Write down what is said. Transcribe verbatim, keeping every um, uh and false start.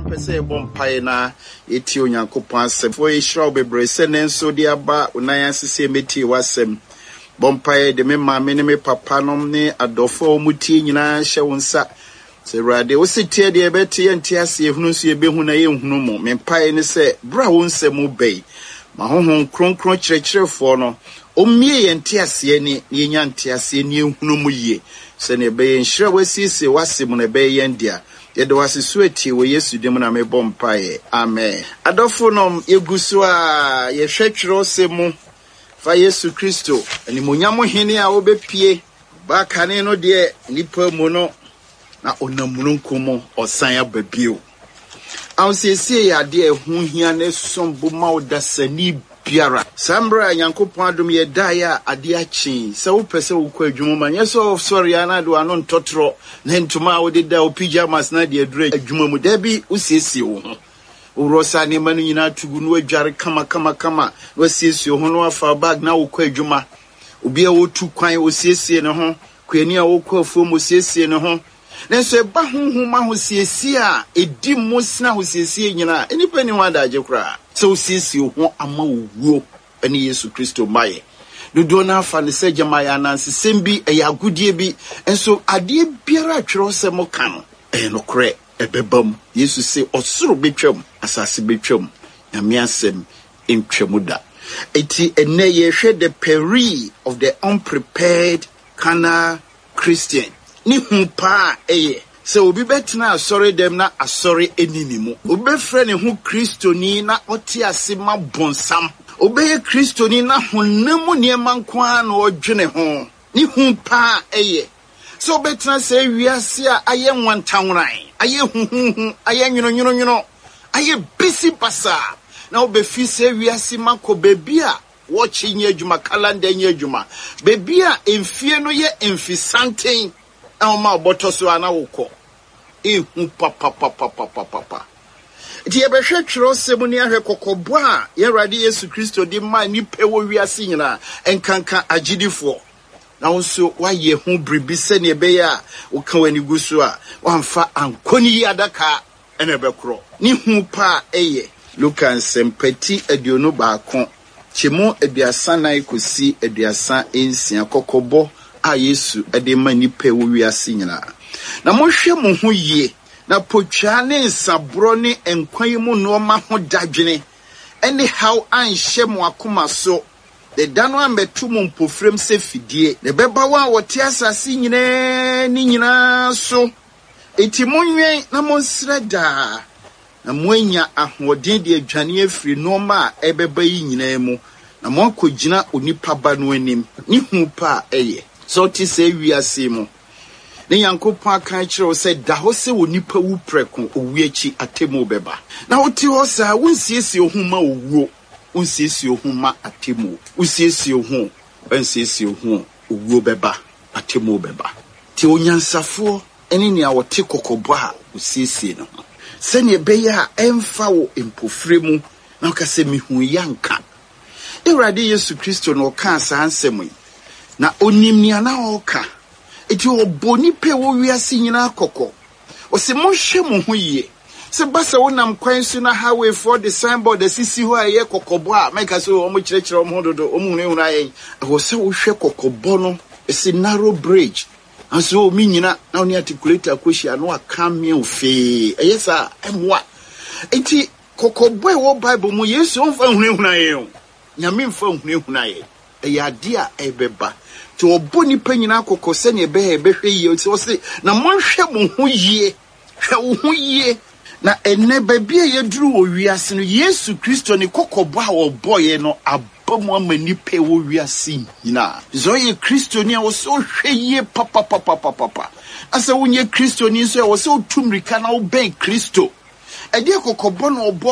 pese bompae na eti onyankopon asem fo yishra bebre sene nso de aba onan asese meti wasem bompae de me maame ne me papa nom ne adofo mutie nyina hye wonsa se rade wo sitie de ebeti enti ase ehunu nso ebehu na ye hunu mo mempae ne se bra wonsem obei ma honhon kronkron kyerɛkyerɛfo no omie ye enti ase ni ye nya enti ase ni ehunu mu ye se ne be nhira wasisi wasem na be ye ndia yede wasisu eti wo Yesu dem na me bompae amen adofo nom yegusu a ye hwetwero semu fa Yesu Kristo ani monyamo hene a obepie ba kane no de nipa mu no na onamununkumo osan ababio awsiesie ya de ehu hia ne sombo ma odasani biara sambra yankopon adom ye daya ade achi se wo pese wo kwa adwuma ma yeso sorry ana do ano ntotro na ntuma wo de da o pyjamas na de adure adwuma mu da bi usiesie wo ho urosa ne manu nyina tugu no adware kama kama kama wasiesie ho no afa bag na wo kwa adwuma obi a wo tu kwan osiesie ne ho kwani a wo kwa afuom osiesie ne ho nenso eba honhoma ho siesie a edi mosna ho siesie nyina enipa ni ho adaje kura so siesie ho ama owuo ene Yesu Kristo maye dodo na afa ne se jamaya nanse sembi eya agudie bi enso ade biara atwero se mo kan e no kre ebebam Yesu se osoro betwam asase betwam nyame asem entwemu da eti ene ye hwe the peril of the unprepared carnal Christian ni humpa eye se obi betena asori dem na asori eninimu obi frɛ ne hu kristoni na ɔte ase ma bonsam obi ye kristoni na honam niema nkwa na ɔdwene ho ni humpa eye se obi betena se wiase a aye nwantanwran aye huhuhu aye nwono nwono nwono aye bisi basa na obi fi se wiase mako bebi a wɔkye nye adwuma calendar nye adwuma bebi a emfie no ye emfisanten Alma botoso ana woko ehu papa papa papa papa ti e be hwetwero semu ne ahwe kokobo a ye rade Yesu Kristo di ma ni pewo wiase nyina enkanka agidifo na wonso waye hu bribi se ne be ya wo ka wani gusu a wamfa ankoni adaka ene be kro ni hu pa eye Lukan sempati aduonu baako chemo aduasa nan kosi aduasa ensia kokobo a Yesu ede mani pe wo wiase nyina na mohwe mo ho yie na potwa ne nsabro ne enkwan mu no ma ho dadwene ene how anhye mo akoma so de dano ametu mo mpofrem se fidie de beba wa wote asase nyina ni nyina so enti monwen na monsreda na moanya ahoden de adwane afiri no ma ebeba yi nyina mu na moakogina onipa ba no anim ni hu pa eye so ti se wiase mu ne yankopon aka kire se da ho se wonipa wu preko owiachi atemu beba na woti ho sa wonsiesie ho ma owuo wonsiesie ho ma atemu wonsiesie ho wonsiesie ho owuo beba atemu beba ti onyansafo eni ne a wote kokobo a wonsiesie no se ne beya emfa wo empofre mu na ka se mihu yanka Ewrade Yesu Kristo no ka sa ansemu na onimni ana oka eti oboni pe wo wiase nyina akoko o se mohwe mo ho yie se basa wonam kwan su na highway for the signboard the sisi ho aye kokobo a meka so o mo kirekire o mo dodo o mu hunu aye o se wo hwe kokobo no esi narrow bridge aso mi nyina na oni articulate akohia no aka me ofe eye sa emwa eti kokobo e wo Bible mu Yesu on fa hunu hunu aye o nyame mfa hunu hunu aye e ade a ebeba to oboni panyina kokose ne be ebehwe yie so se na monhwe mo ho yie hwe wo ho yie na enne babia yeduru wo wiase no Yesu Kristo ne kokobo a wo boye no abamu amani pe wo wiase nyina zo ye Kristo ni a wo so hwe yie papa papa papa asa wonye Kristo ni so wo so tumrika na wo ben Kristo ede kokobo no